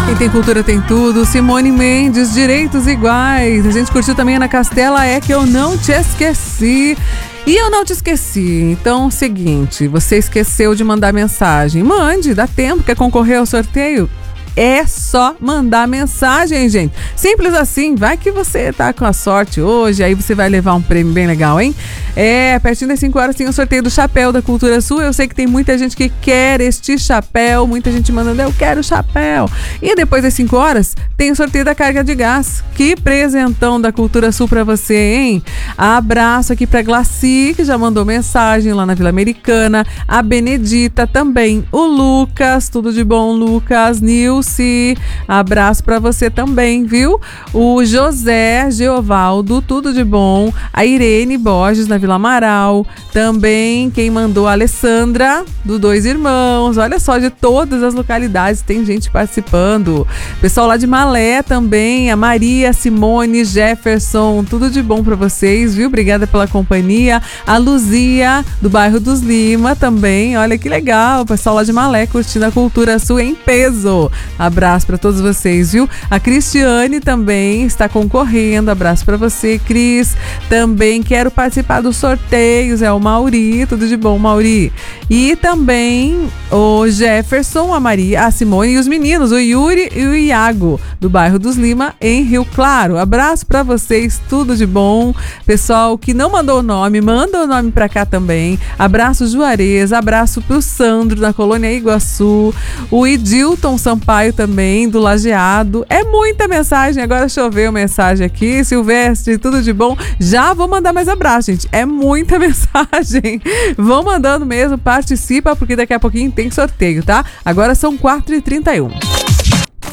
Quem tem cultura tem tudo. Simone Mendes, Direitos Iguais. A gente curtiu também Ana Castela, É Que Eu Não Te Esqueci. E eu não te esqueci. Então, seguinte, você esqueceu de mandar mensagem. Mande, dá tempo. Quer concorrer ao sorteio? É só mandar mensagem, gente. Simples assim. Vai que você tá com a sorte hoje, aí você vai levar um prêmio bem legal, hein? Pertinho das 5 horas tem o sorteio do chapéu da Cultura Sul. Eu sei que tem muita gente que quer este chapéu, muita gente mandando, eu quero o chapéu. E depois das 5 horas tem o sorteio da carga de gás. Que presentão da Cultura Sul pra você, hein? Abraço aqui pra Glaci, que já mandou mensagem lá na Vila Americana. A Benedita também. O Lucas, tudo de bom, Lucas. Nilce, abraço pra você também, viu? O José Geovaldo, tudo de bom. A Irene Borges, na Vila Amaral. Também quem mandou, a Alessandra, do Dois Irmãos. Olha só, de todas as localidades tem gente participando. Pessoal lá de Malé também. A Maria, Simone, Jefferson, tudo de bom pra vocês, viu? Obrigada pela companhia. A Luzia, do bairro dos Lima também. Olha que legal. O pessoal lá de Malé curtindo a Cultura Sul em peso. Abraço pra todos vocês, viu? A Cristiane também está concorrendo. Abraço pra você, Cris. Também quero participar dos sorteios. É o Mauri. Tudo de bom, Mauri. E também o Jefferson, a Maria, a Simone e os meninos, o Yuri e o Iago, do bairro dos Lima, em Rio Claro. Abraço pra vocês. Tudo de bom. Pessoal que não mandou o nome, manda o nome pra cá também. Abraço, Juarez. Abraço pro Sandro, da Colônia Iguaçu. O Idilton Sampaio também, do Lajeado. É muita mensagem. Agora choveu mensagem aqui. Silvestre, tudo de bom. Já vou mandar mais abraço, gente. É muita mensagem. Vão mandando mesmo, participa, porque daqui a pouquinho tem sorteio, tá? Agora são 4h31.